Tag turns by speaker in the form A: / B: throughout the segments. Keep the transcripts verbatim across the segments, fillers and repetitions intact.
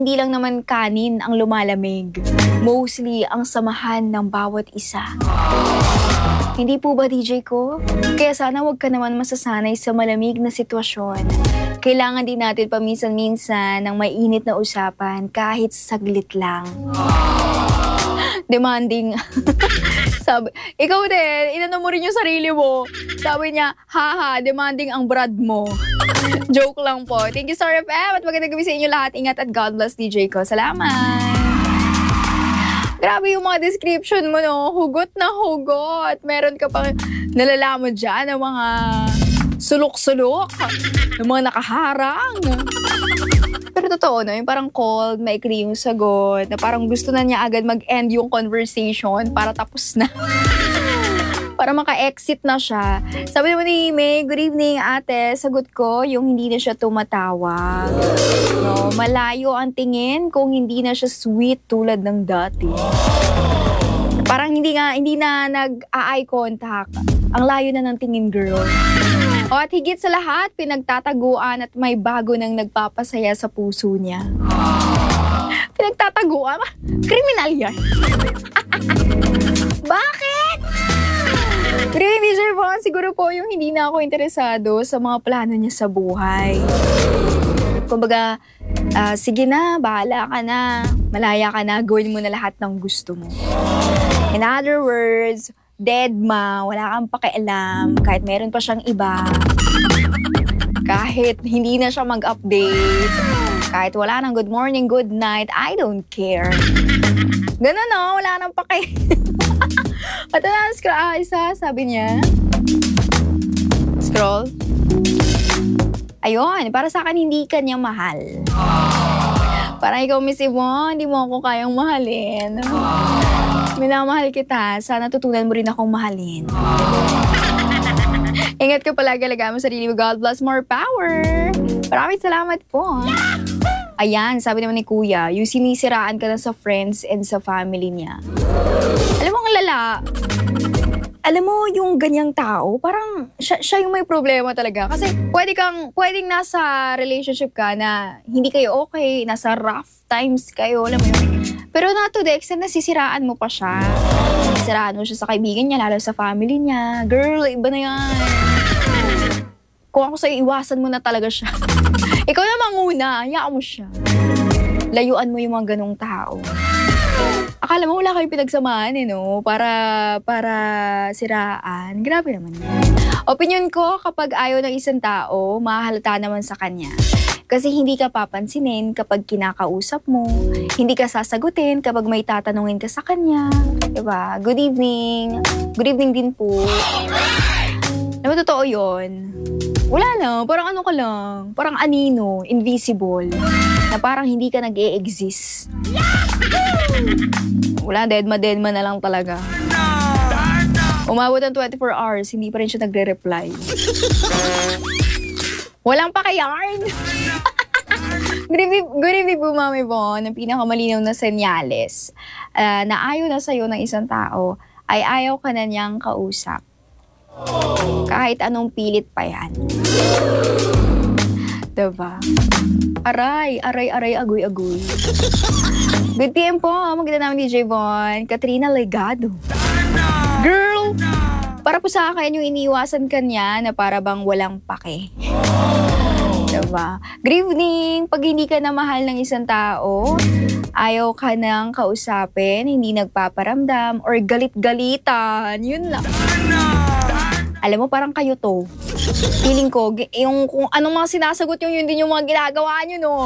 A: Hindi lang naman kanin ang lumalamig. Mostly ang samahan ng bawat isa. Hindi po ba, D J ko? Kaya sana wag ka naman masasanay sa malamig na sitwasyon. Kailangan din natin paminsan-minsan ng may init na usapan kahit saglit lang. Demanding. Sabi, ikaw din, inano mo rin yung sarili mo. Sabi niya, haha, demanding ang brad mo. Joke lang po. Thank you, Star F M. At magandang gabi sa inyo lahat. Ingat at God bless, D J ko. Salamat. Grabe yung mga description mo, no? Hugot na hugot. Meron ka pang nalalaman dyan ng mga sulok-sulok. Ng mga nakaharang. Pero totoo, no? Yung parang cold, maikli yung sagot. Na parang gusto na niya agad mag-end yung conversation para tapos na. Para maka-exit na siya. Sabi naman ni May, good evening ate. Sagot ko, yung hindi na siya tumatawag. No, malayo ang tingin kung hindi na siya sweet tulad ng dati. Parang hindi nga, hindi na nag-eye contact. Ang layo na ng tingin, girl. O at higit sa lahat, pinagtataguan at may bago nang nagpapasaya sa puso niya. Pinagtataguan? Kriminal yan. Bakit? Pero hindi, Sir Von, siguro po yung hindi na ako interesado sa mga plano niya sa buhay. Kumbaga, uh, sige na, bahala ka na, malaya ka na, gawin mo na lahat ng gusto mo. In other words, dead ma, wala kang pakialam, kahit meron pa siyang iba, kahit hindi na siya mag-update, kahit wala nang good morning, good night, I don't care. Ganun no, wala nang paki. At na, scroll, ah, isa, sabi niya. Scroll. Ayun, para sa akin, hindi ka niya mahal. Parang ikaw, Miss Yvonne, hindi mo ako kayang mahalin. Minamahal kita, sana tutunan mo rin akong mahalin. Ingat ka palagi, alagaan mo sarili mo. God bless, more power. Maraming salamat po. Ayan, sabi naman ni Kuya, yung sinisiraan ka na sa friends and sa family niya. Alam mo, ang lala, alam mo yung ganyang tao, parang siya, siya yung may problema talaga. Kasi pwede kang, pwedeng nasa relationship ka na hindi kayo okay, nasa rough times kayo, alam mo yun. Pero not to the extent na sisiraan mo pa siya. Sisiraan mo siya sa kaibigan niya, lalo sa family niya. Girl, iba na yan. Kung ako sa'yo, iwasan mo na talaga siya. Ikaw na manguna, hayaan mo siya. Layuan mo yung mga ganong tao. Akala mo wala kayong pinagsamahan eh, no? Para, para siraan. Grabe naman yan. Opinion ko, kapag ayaw ng isang tao, mahalata naman sa kanya. Kasi hindi ka papansinin kapag kinakausap mo. Hindi ka sasagutin kapag may tatanungin ka sa kanya. Diba? Good evening. Good evening din po. Naman totoo yun. Wala lang. Parang ano ka lang. Parang anino. Invisible. Na parang hindi ka nag-e-exist. Wala, deadma-deadma na lang talaga. Umabot ng twenty-four hours, hindi pa rin siya nagre-reply. Walang pakayarn. Good evening, good evening po, Mami Bon. Ang pinakamalinaw na senyales uh, na ayaw na sa'yo ng isang tao ay ayaw ka na niyang kausap. Kahit anong pilit pa yan. Diba? Aray, aray, aray, agoy, agoy. Good P M po. Maganda namin D J Von. Katrina Legado. Girl! Para po sa akin yung iniiwasan ka niya na para bang walang pake. Diba? Good evening. Pag hindi ka na mahal ng isang tao, ayaw ka nang kausapin, hindi nagpaparamdam, or galit-galitan. Yun lang. Alam mo, parang kayo to. Feeling ko, yung kung anong mga sinasagot yung yun din yung mga ginagawa nyo, no?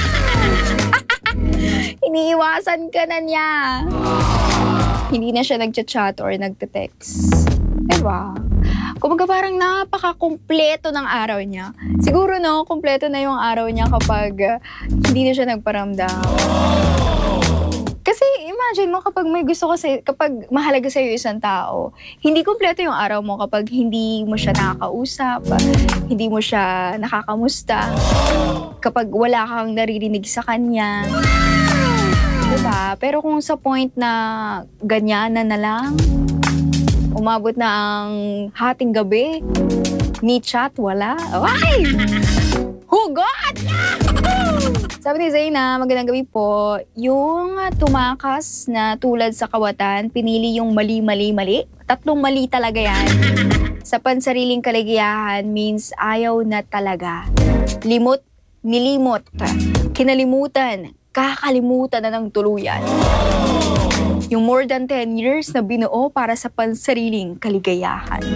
A: Iniiwasan ka na niya. Hindi na siya nagchat-chat or nagte-text. Diba? Kumbaga parang napaka-kumpleto ng araw niya. Siguro, no, kumpleto na yung araw niya kapag uh, hindi na siya nagparamdam. Kasi imagine mo kapag may gusto kasi, kapag mahalaga sa'yo isang tao, hindi kumpleto yung araw mo kapag hindi mo siya nakakausap, hindi mo siya nakakamusta, kapag wala kang naririnig sa kanya. Diba? Pero kung sa point na ganyan na na lang, umabot na ang hating gabi, ni chat, wala. Ay! Hugot! Sabi ni Zayna, magandang gabi po. Yung tumakas na tulad sa kawatan, pinili yung mali-mali-mali. Tatlong mali talaga yan. Sa pansariling kaligayahan means ayaw na talaga. Limot, nilimot. Kinalimutan, kakalimutan na ng tuluyan. Yung more than ten years na binuo para sa pansariling kaligayahan.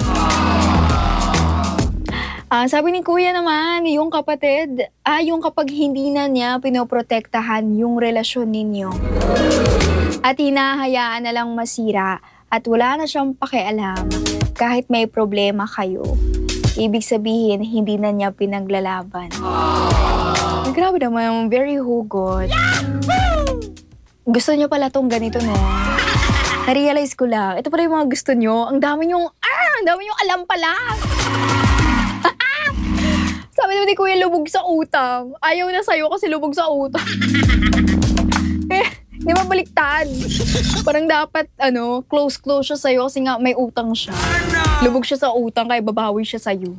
A: Uh, sabi ni Kuya naman, yung kapatid, ah, yung kapag hindi na niya pinoprotektahan yung relasyon ninyo at hinahayaan na lang masira at wala na siyang pakialam kahit may problema kayo, ibig sabihin, hindi na niya pinaglalaban. Ay, grabe naman, very hugot. Gusto niyo pala tong ganito, no? Na-realize ko lang, ito pala yung mga gusto niyo. Ang dami niyong, ah, ang dami niyong alam pala. Sabi naman ni Kuya, lubog sa utang. Ayaw na sa'yo kasi lubog sa utang. Eh, di ba baliktad? Parang dapat, ano, close-close siya sa'yo kasi nga may utang siya. Lubog siya sa utang kaya babawi siya sa'yo.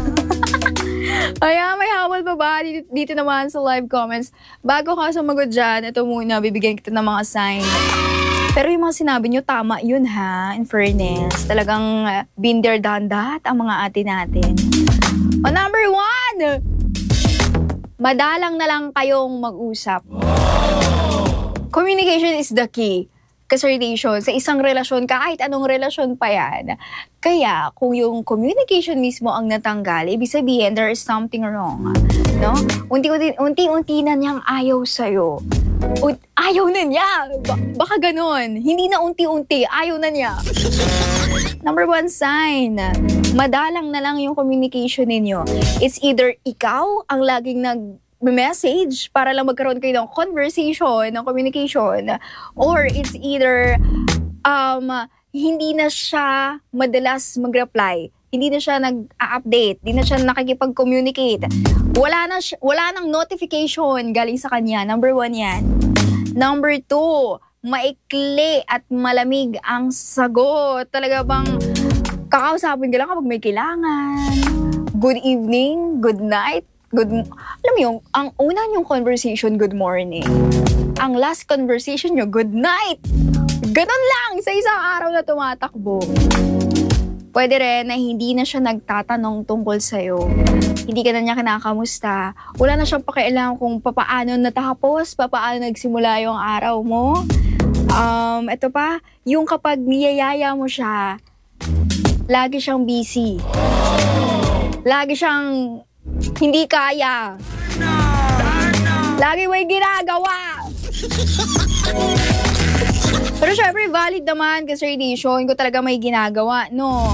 A: Ayan, may hawal pa ba? Dito, dito naman sa live comments. Bago ka sumagot dyan, ito muna, bibigyan kita ng mga sign. Pero yung mga sinabi nyo, tama yun ha, in fairness. Talagang uh, been there, done that, ang mga ate natin. O number one, madalang na lang kayong mag-usap. Communication is the key. Kaserdation, sa isang relasyon, kahit anong relasyon pa yan. Kaya, kung yung communication mismo ang natanggal, ibig sabihin, there is something wrong. No? Unti-unti, unti-unti na niyang ayaw sa'yo. Un- ayaw na niya! Ba- baka ganon. Hindi na unti-unti, ayaw na niya. Number one sign, madalang na lang yung communication ninyo. It's either ikaw ang laging nag-message para lang magkaroon kayo ng conversation, ng communication, or it's either um, hindi na siya madalas mag-reply. Hindi na siya nag-update, hindi na siya nakikipag-communicate. Wala na siya, wala nang notification galing sa kanya. Number one yan. Number two, maikli at malamig ang sagot. Talaga bang kakausapin ka lang kapag may kailangan. Good evening, good night, good... Alam mo yung, ang una yung conversation, good morning. Ang last conversation nyo, good night. Ganon lang sa isang araw na tumatakbo. Pwede rin na hindi na siya nagtatanong tungkol sa'yo. Hindi ka na niya kinakamusta. Wala na siyang pakialam kung papaano natapos, papaano nagsimula yung araw mo. Um, ito pa, yung kapag niyayaya mo siya, lagi siyang busy. Lagi siyang hindi kaya. Lagi may ginagawa. Pero syempre, valid naman kasi radiation ko talaga may ginagawa, no?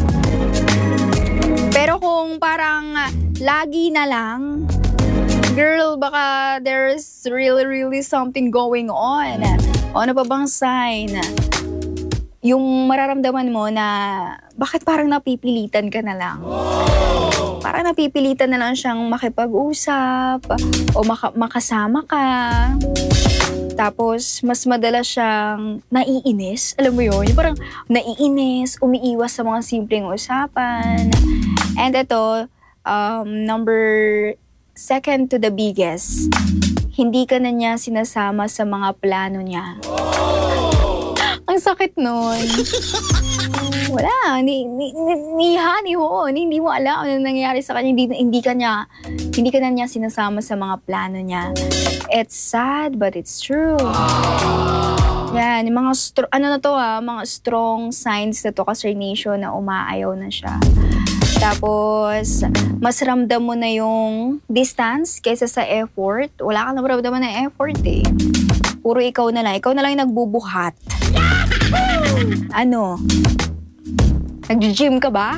A: Pero kung parang lagi na lang, girl, baka there's really, really something going on. O ano pa bang sign? Yung mararamdaman mo na bakit parang napipilitan ka na lang? Parang napipilitan na lang siyang makipag-usap o maka- makasama ka. Tapos, mas madalas siyang naiinis. Alam mo yun? Yung parang naiinis, umiiwas sa mga simpleng usapan. And ito, um, number second to the biggest, hindi ka na niya sinasama sa mga plano niya. Ang sakit nun. Wala. Ni, ni, ni, ni honey mo. Ni, hindi mo alam ano nangyayari sa kanya. Hindi, hindi ka niya, hindi ka na niya sinasama sa mga plano niya. It's sad, but it's true. Yan. Yung mga, stro- ano na to ha, mga strong signs na to kasi nation na umaayaw na siya. Tapos, mas ramdam mo na yung distance kaysa sa effort. Wala kang naramdaman ng effort eh. Puro ikaw na lang. Ikaw na lang yung nagbubuhat. Ano? Nag-gym ka ba?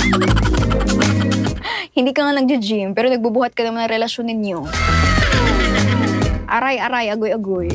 A: Hindi ka nga nag-gym, pero nagbubuhat ka naman ng relasyon ninyo. Aray-aray, agoy-agoy.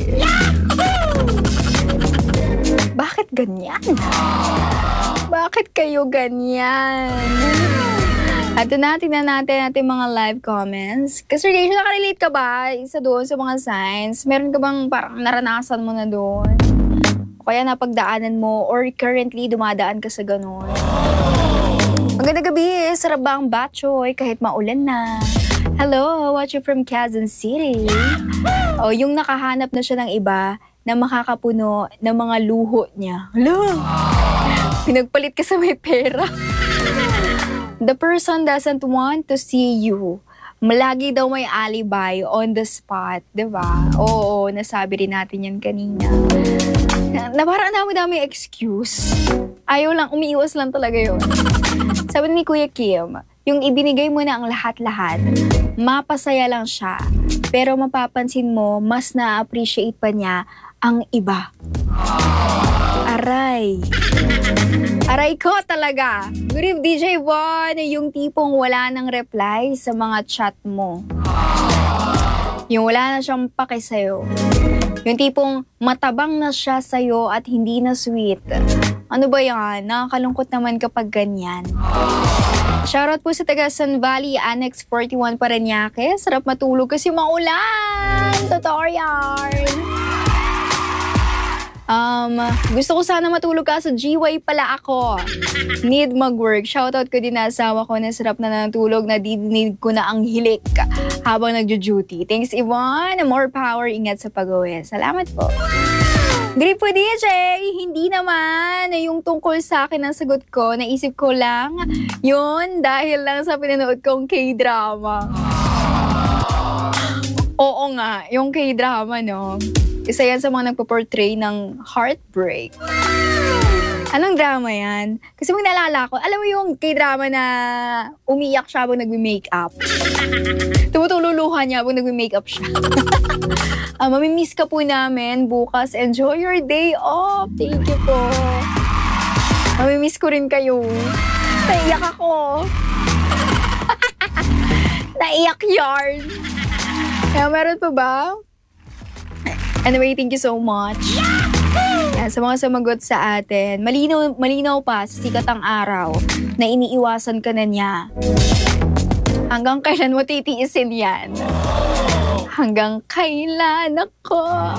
A: Bakit ganyan? Bakit kayo ganyan? At na, tingnan natin natin mga live comments. Kasi Rachel, nakarelate ka ba? Isa doon sa mga signs. Meron ka bang parang naranasan mo na doon? O kaya napagdaanan mo or currently dumadaan ka sa ganun? Magandang gabi, sarap ba ang batchoy kahit maulan na? Hello, watching from Quezon City. O, yung nakahanap na siya ng iba na makakapuno ng mga luho niya. Hala! Pinagpalit ka sa may pera. The person doesn't want to see you. Malagi daw may alibi on the spot, di ba? Oo, nasabi rin natin yan kanina. Na, na parang dami-dami excuse. Ayaw lang, umiiwas lang talaga yun. Sabi ni Kuya Kim, yung ibinigay mo na ang lahat-lahat, mapasaya lang siya. Pero mapapansin mo, mas na-appreciate pa niya ang iba. Aray. Aray ko talaga. Good evening, D J Von. Yung tipong wala nang reply sa mga chat mo. Yung wala na siyang pake sa'yo. Yung tipong matabang na siya sa'yo at hindi na sweet. Ano ba yan? Nakakalungkot naman kapag ganyan. Shoutout po sa taga Sun Valley, Annex forty-one Parañaque. Sarap matulog kasi maulan. Totoo yan. Um, gusto ko sana matulog ka sa G Y pala ako. Need mag-work. Shoutout ko din na asawa ko na sarap na natulog na didinig ko na ang hilik habang nagjo-duty. Thanks, Yvonne. More power. Ingat sa pag-uwi. Salamat po. Grip po, D J. Hindi naman yung tungkol sa akin ang sagot ko. Naisip ko lang yun dahil lang sa pinanood kong K-drama. Oo nga, yung K-drama, no? Isa yan sa mga nagpo-portray ng heartbreak. Anong drama yan? Kasi may naalala ko, alam mo yung K-drama na umiyak siya habang nagme-makeup. Tumutululuhan niya habang nagme-makeup siya. uh, mamimiss ka po namin bukas. Enjoy your day off. Thank you po. Mamimiss ko rin kayo. Naiyak ako. Naiyak yarn. Kaya meron pa ba? Anyway, thank you so much. Yan, sa mga sumagot sa atin. Malinaw, malinaw pa sa sikat ang araw na iniiwasan ka na niya. Hanggang kailan mo titiisin yan? Hanggang kailan ako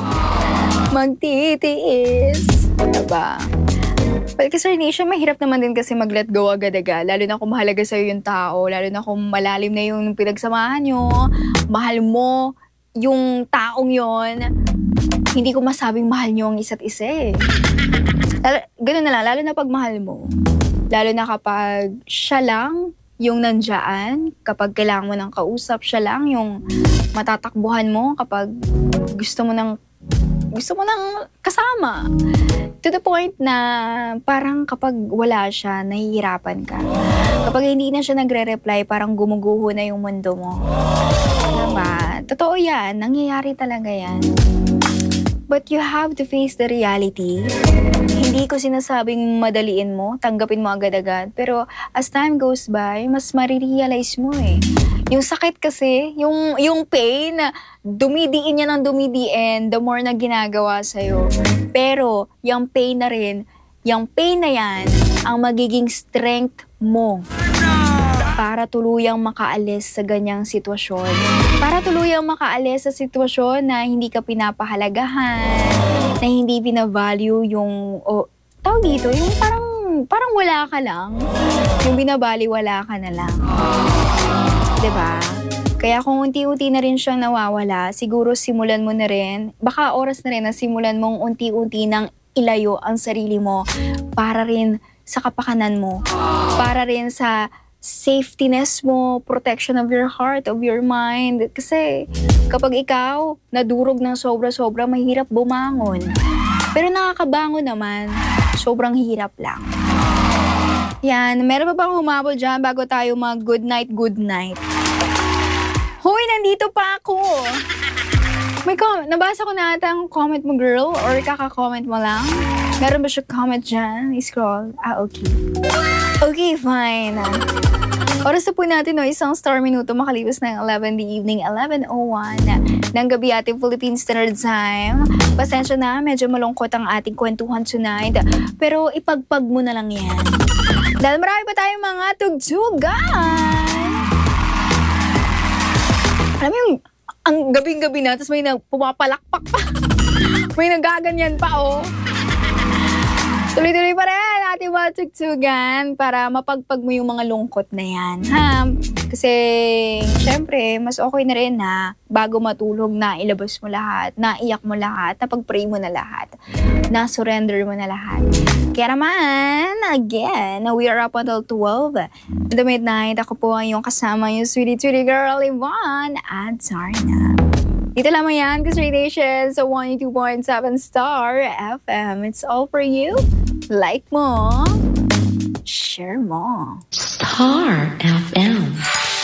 A: magtitiis? Diba? Well, kasi Nation, mahirap naman din kasi mag-let go agad-agad. Lalo na kung mahalaga sa'yo yung tao. Lalo na kung malalim na yung pinagsamahan nyo. Mahal mo yung taong yon. Hindi ko masabing mahal nyo ang isa't isa eh. Lalo, ganun na lang, lalo na pag mahal mo. Lalo na kapag siya lang yung nandyan, kapag kailangan mo ng kausap, siya lang yung matatakbuhan mo kapag gusto mo ng gusto mo ng kasama. To the point na parang kapag wala siya, nahihirapan ka. Kapag hindi na siya nagre-reply, parang gumuguho na yung mundo mo. Diba? Totoo yan. Nangyayari talaga yan. But you have to face the reality. Hindi ko sinasabing madaliin mo, tanggapin mo agad-agad. Pero as time goes by, mas marirealize mo eh. Yung sakit kasi, yung, yung pain, dumidiin niya ng dumidiin the more na ginagawa sa'yo. Pero yung pain na rin, yung pain na yan, ang magiging strength mo para tuluyang makaalis sa ganyang sitwasyon. Para tuluyang makaalis sa sitwasyon na hindi ka pinapahalagahan, na hindi binavalue yung, o, tawag dito, yung parang, parang wala ka lang. Yung binabali, wala ka na lang. Diba? Kaya kung unti-unti na rin siyang nawawala, siguro simulan mo na rin, baka oras na rin na simulan mong unti-unti nang ilayo ang sarili mo para rin sa kapakanan mo, para rin sa safetyness mo, protection of your heart, of your mind. Kasi kapag ikaw nadurog ng sobra-sobra, mahirap bumangon. Pero nakakabangon naman, sobrang hirap lang. Yan, meron pa bang humabol dyan bago tayo mag good night, good night? Hoy, nandito pa ako! May comment, nabasa ko na ata ang comment mo, girl, or kaka-comment mo lang? Meron ba siya comment dyan? I-scroll. Ah, okay. Okay, fine. Oras na po natin, no, isang star minuto makalipas ng eleven the evening, eleven oh one ng gabi ating Philippine Standard Time. Pasensya na, medyo malungkot ang ating kwentuhan tonight. Pero ipagpag mo na lang yan. Dahil marami pa tayong mga tugtugan. Alam mo yung ang gabing-gabi na, tapos may pumapalakpak pa. May nagaganyan pa, oh. Tuloy-tuloy pa rin ating mga tugtugan para mapagpag mo yung mga lungkot na yan. Ha? Kasi, syempre, mas okay na rin na bago matulog na ilabas mo lahat, na iyak mo lahat, napag-pray mo na lahat, na surrender mo na lahat. Kaya naman, again, we are up until twelve the midnight. Ako po ang iyong kasama, yung sweetie, sweetie girl, Yvonne at Zarna. Dito lamang yan, Kiss Radiation sa one oh two point seven Star F M. It's all for you. Like mo, share mo.
B: Star F M.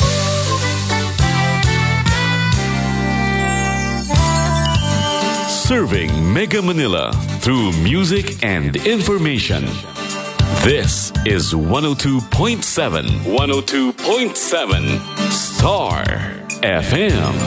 C: Serving Mega Manila through music and information. This is one oh two point seven. one oh two point seven Star F M.